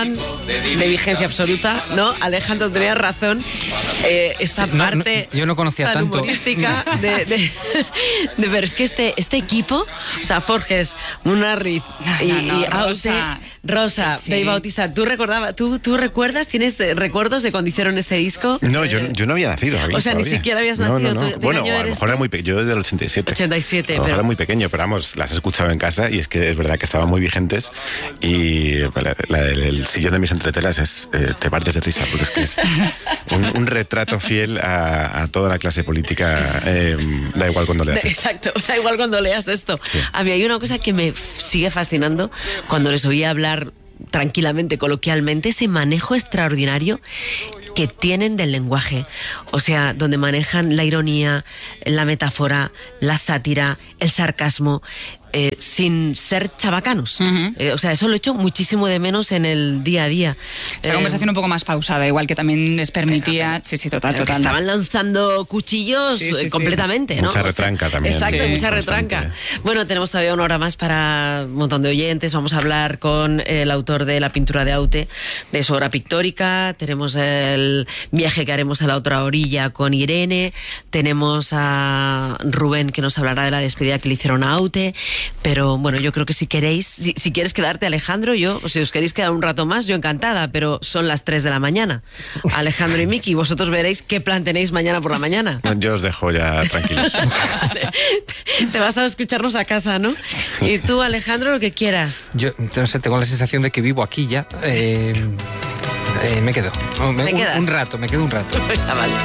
de vigencia absoluta, ¿no? Alejandro, tenías razón. Esta parte yo no conocía tan tanto humorística pero es que este equipo, o sea, Forges, Munarriz y Rosa, sí. Dave Bautista, ¿tú recuerdas? ¿Tienes recuerdos de cuando hicieron este disco? No, yo no había nacido. O sea, ni siquiera habías nacido. No. Bueno, a lo mejor era muy pequeño. Yo desde el 87. 87, a lo mejor pero era muy pequeño, pero vamos, las he escuchado en casa y es que es verdad que estaban muy vigentes y el sillón de mis entretelas te partes de risa porque es que es un retrato fiel a toda la clase política, da igual cuando leas esto. Exacto, da igual cuando leas esto. Sí. A mí hay una cosa que me sigue fascinando cuando les oí hablar tranquilamente, coloquialmente, ese manejo extraordinario que tienen del lenguaje. O sea, donde manejan la ironía, la metáfora, la sátira, el sarcasmo, sin ser chabacanos. O sea, eso lo echo muchísimo de menos en el día a día. Esa conversación un poco más pausada, igual que también les permitía... Sí, total. Que estaban lanzando cuchillos completamente, ¿no? Mucha retranca también. Exacto, Sí, mucha constante. retranca. Bueno, tenemos todavía una hora más para un montón de oyentes. Vamos a hablar con el autor de La pintura de Aute, de su obra pictórica. Tenemos el viaje que haremos a la otra orilla con Irene. Tenemos a Rubén, que nos hablará de la despedida que le hicieron a Aute. Pero bueno, yo creo que si queréis, si quieres quedarte, Alejandro, si os queréis quedar un rato más, yo encantada, pero son las 3 de la mañana. Alejandro y Miki, vosotros veréis qué plan tenéis mañana por la mañana. Yo os dejo ya tranquilos. Te vas a escucharnos a casa, ¿no? Y tú, Alejandro, lo que quieras. Yo no sé, tengo la sensación de que vivo aquí ya. Me quedo. ¿Te quedas? Me quedo un rato. Venga, vale.